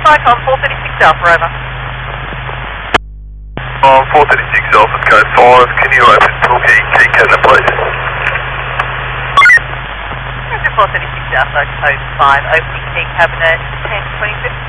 Mike on 436 Alpha, over. On 436 Alpha, code 5, can you open Torquay key cabinet, please? Roger 436 Alpha, code 5, opening key cabinet, 1026.